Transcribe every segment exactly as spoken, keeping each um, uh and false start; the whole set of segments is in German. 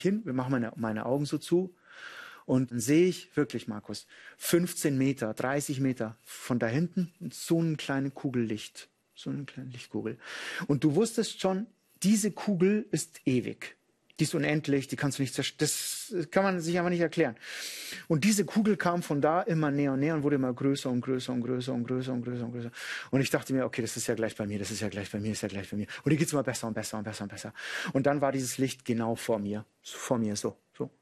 hin, wir machen meine, meine Augen so zu und dann sehe ich wirklich, Markus, fünfzehn Meter, dreißig Meter von da hinten so eine kleine Kugel Licht, so eine kleine Lichtkugel. Und du wusstest schon, diese Kugel ist ewig. Die ist unendlich, die kannst du nicht zerstören. Das kann man sich einfach nicht erklären. Und diese Kugel kam von da immer näher und näher und wurde immer größer und größer und größer und größer und größer und größer. Und ich dachte mir, okay, das ist ja gleich bei mir, das ist ja gleich bei mir, ist ja gleich bei mir. Und die geht's immer besser und besser und besser und besser. Und dann war dieses Licht genau vor mir, vor mir so, so.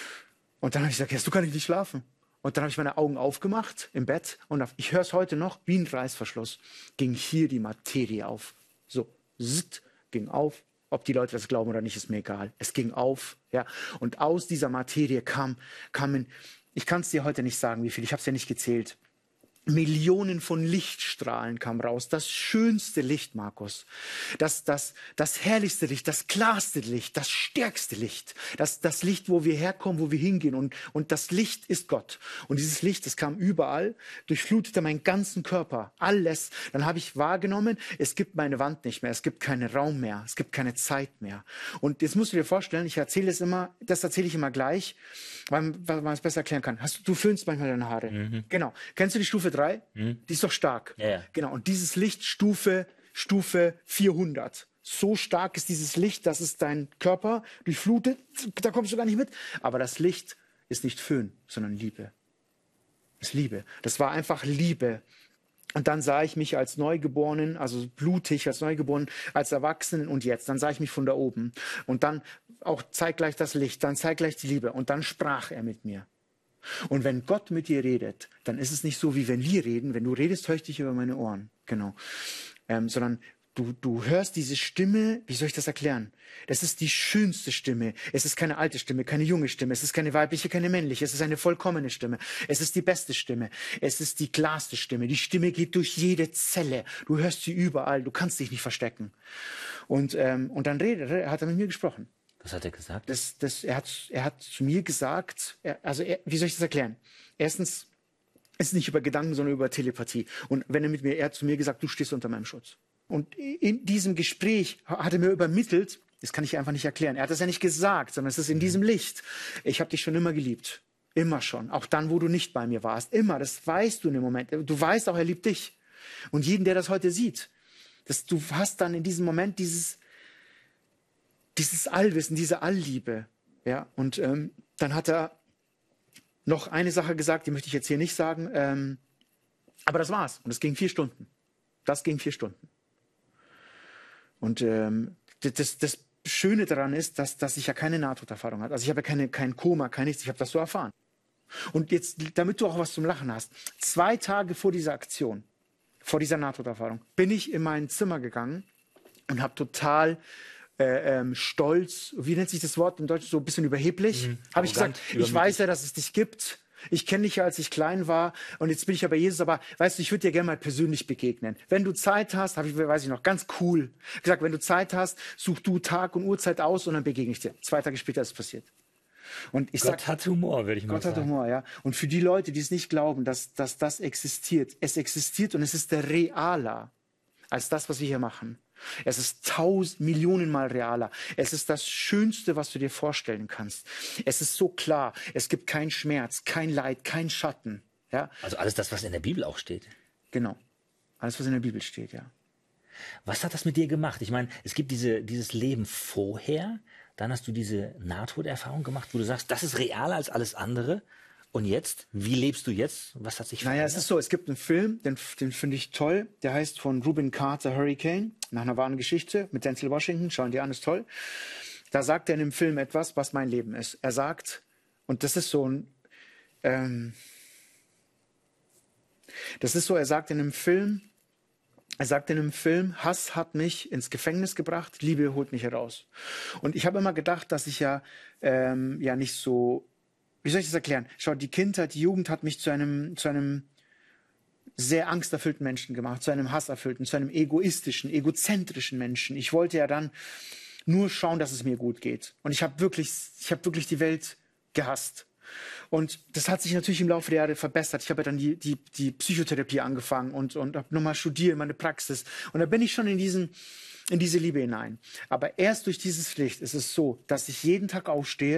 Und dann habe ich gesagt, jetzt du kannst nicht schlafen. Und dann habe ich meine Augen aufgemacht im Bett und ich höre es heute noch, wie ein Reißverschluss, ging hier die Materie auf. So, zitt, ging auf. Ob die Leute das glauben oder nicht, ist mir egal. Es ging auf, ja. Und aus dieser Materie kam, kamen, ich kann es dir heute nicht sagen, wie viel, ich habe es ja nicht gezählt. Millionen von Lichtstrahlen kamen raus. Das schönste Licht, Markus. Das, das, das herrlichste Licht, das klarste Licht, das stärkste Licht. Das, das Licht, wo wir herkommen, wo wir hingehen. Und, und das Licht ist Gott. Und dieses Licht, das kam überall, durchflutete meinen ganzen Körper. Alles. Dann habe ich wahrgenommen, es gibt meine Wand nicht mehr. Es gibt keinen Raum mehr. Es gibt keine Zeit mehr. Und jetzt musst du dir vorstellen, ich erzähle es immer, das erzähle ich immer gleich, weil, weil man es besser erklären kann. Hast, du föhnst manchmal deine Haare. Mhm. Genau. Kennst du die Stufe drei? Mhm. Die ist doch stark. Ja, ja. Genau. Und dieses Licht Stufe, Stufe vierhundert. So stark ist dieses Licht, dass es deinen Körper durchflutet. Da kommst du gar nicht mit. Aber das Licht ist nicht Föhn, sondern Liebe. Das ist Liebe. Das war einfach Liebe. Und dann sah ich mich als Neugeborenen, also blutig als Neugeborenen, als Erwachsenen und jetzt. Dann sah ich mich von da oben. Und dann auch zeitgleich das Licht, dann zeitgleich die Liebe. Und dann sprach er mit mir. Und wenn Gott mit dir redet, dann ist es nicht so, wie wenn wir reden. Wenn du redest, höre ich dich über meine Ohren. Genau. Ähm, sondern du, du hörst diese Stimme, wie soll ich das erklären? Das ist die schönste Stimme. Es ist keine alte Stimme, keine junge Stimme. Es ist keine weibliche, keine männliche. Es ist eine vollkommene Stimme. Es ist die beste Stimme. Es ist die klarste Stimme. Die Stimme geht durch jede Zelle. Du hörst sie überall. Du kannst dich nicht verstecken. Und, ähm, und dann redet er, hat er mit mir gesprochen. Was hat er gesagt? Das, das, er, hat, er hat zu mir gesagt, er, also er, wie soll ich das erklären? Erstens, es ist nicht über Gedanken, sondern über Telepathie. Und wenn er mit mir, er hat zu mir gesagt, du stehst unter meinem Schutz. Und in diesem Gespräch hat er mir übermittelt, das kann ich einfach nicht erklären. Er hat das ja nicht gesagt, sondern es ist in diesem Licht. Ich habe dich schon immer geliebt. Immer schon. Auch dann, wo du nicht bei mir warst. Immer. Das weißt du in dem Moment. Du weißt auch, er liebt dich. Und jeden, der das heute sieht, dass du hast dann in diesem Moment dieses Dieses Allwissen, diese Allliebe. Ja, und ähm, dann hat er noch eine Sache gesagt, die möchte ich jetzt hier nicht sagen. Ähm, aber das war's. Und es ging vier Stunden. Das ging vier Stunden. Und ähm, das, das Schöne daran ist, dass, dass ich ja keine Nahtoderfahrung hatte. Also ich habe ja keine, kein Koma, kein nichts. Ich habe das so erfahren. Und jetzt, damit du auch was zum Lachen hast, zwei Tage vor dieser Aktion, vor dieser Nahtoderfahrung, bin ich in mein Zimmer gegangen und habe total Äh, ähm, stolz, wie nennt sich das Wort im Deutschen, so ein bisschen überheblich, mhm. habe ich gesagt, ich weiß ja, dass es dich gibt. Ich kenne dich ja, als ich klein war und jetzt bin ich ja bei Jesus, aber weißt du, ich würde dir gerne mal persönlich begegnen. Wenn du Zeit hast, habe ich, weiß ich noch, ganz cool gesagt, wenn du Zeit hast, such du Tag und Uhrzeit aus und dann begegne ich dir. Zwei Tage später ist es passiert. Und ich Gott sag, hat Humor, würde ich mal Gott sagen. Gott hat Humor, ja. Und für die Leute, die es nicht glauben, dass, dass das existiert, es existiert und es ist der realer als das, was wir hier machen. Es ist tausend Millionen Mal realer. Es ist das Schönste, was du dir vorstellen kannst. Es ist so klar. Es gibt keinen Schmerz, kein Leid, kein Schatten. Ja? Also alles das, was in der Bibel auch steht. Genau. Alles, was in der Bibel steht, ja. Was hat das mit dir gemacht? Ich meine, es gibt diese, dieses Leben vorher, dann hast du diese Nahtoderfahrung gemacht, wo du sagst, das ist realer als alles andere. Und jetzt? Wie lebst du jetzt? Was hat sich verändert? Naja, es ist so, es gibt einen Film, den, den finde ich toll. Der heißt von Reuben Carter Hurricane, nach einer wahren Geschichte mit Denzel Washington. Schauen die an, ist toll. Da sagt er in dem Film etwas, was mein Leben ist. Er sagt, und das ist so ein, ähm, das ist so, er sagt in einem Film, er sagt in einem Film, Hass hat mich ins Gefängnis gebracht, Liebe holt mich heraus. Und ich habe immer gedacht, dass ich ja, ähm, ja nicht so, wie soll ich das erklären? Schau, die Kindheit, die Jugend hat mich zu einem, zu einem sehr angsterfüllten Menschen gemacht, zu einem hasserfüllten, zu einem egoistischen, egozentrischen Menschen. Ich wollte ja dann nur schauen, dass es mir gut geht. Und ich habe wirklich, ich habe wirklich die Welt gehasst. Und das hat sich natürlich im Laufe der Jahre verbessert. Ich habe ja dann die, die, die Psychotherapie angefangen und, und habe nochmal studiert, meine Praxis. Und da bin ich schon in diesen, in diese Liebe hinein. Aber erst durch dieses Licht ist es so, dass ich jeden Tag aufstehe